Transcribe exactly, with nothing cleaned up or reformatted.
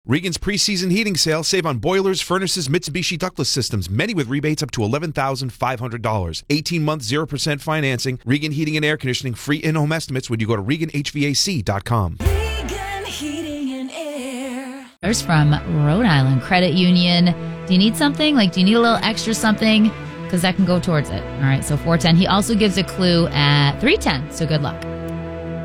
Regan's preseason heating sale. Save on boilers, furnaces, Mitsubishi ductless systems, many with rebates up to eleven thousand five hundred dollars. eighteen-month, zero percent financing. Regan Heating and Air Conditioning. Free in-home estimates when you go to Regan H V A C dot com. Regan Heating and Air. There's from Rhode Island Credit Union. Do you need something? Like, do you need a little extra something? Because that can go towards it. All right, so four ten. He also gives a clue at three ten, so good luck.